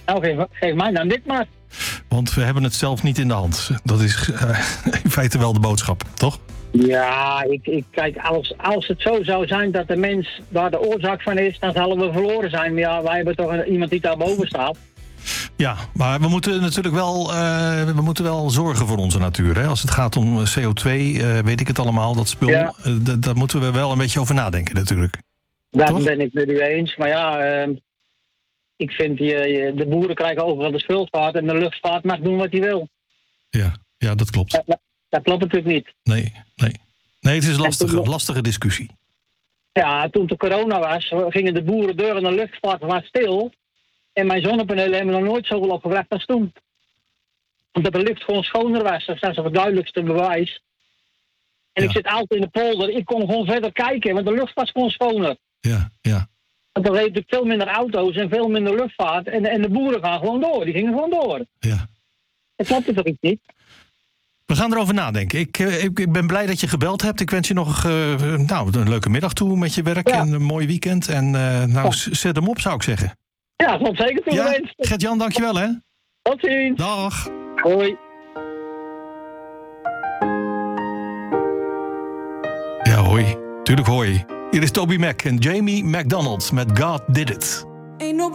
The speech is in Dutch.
Nou, geef mij dan dit maar. Want we hebben het zelf niet in de hand. Dat is in feite wel de boodschap, toch? Ja, kijk, als het zo zou zijn dat de mens daar de oorzaak van is, dan zullen we verloren zijn. Maar ja, wij hebben toch iemand die daar boven staat. Ja, maar we moeten natuurlijk wel zorgen voor onze natuur. Hè? Als het gaat om CO2, weet ik het allemaal, dat spul. Ja. Daar moeten we wel een beetje over nadenken natuurlijk. Daar Toch? ben ik met u eens. Maar ja, ik vind de boeren krijgen overal de schildvaart en de luchtvaart mag doen wat hij wil. Ja, dat klopt. Dat klopt natuurlijk niet. Nee, het is lastige discussie. Ja, toen de corona was, gingen de boeren deur en de luchtvaart was stil. En mijn zonnepanelen hebben nog nooit zoveel opgebracht als toen. Omdat de lucht gewoon schoner was. Dat is het duidelijkste bewijs. En ik zit altijd in de polder. Ik kon gewoon verder kijken, want de lucht was gewoon schoner. Ja. Want er reden veel minder auto's en veel minder luchtvaart. En de boeren gaan gewoon door. Die gingen gewoon door. Ja. Dat klopt toch niet? We gaan erover nadenken. Ik ben blij dat je gebeld hebt. Ik wens je nog een leuke middag toe met je werk. En een mooi weekend. En zet hem op, zou ik zeggen. Ja, dat zeker toe gewenst. Gert-Jan, dankjewel hè. Tot ziens. Dag. Hoi. Ja, hoi. Tuurlijk hoi. Hier is Toby Mac en Jamie McDonald met God Did It.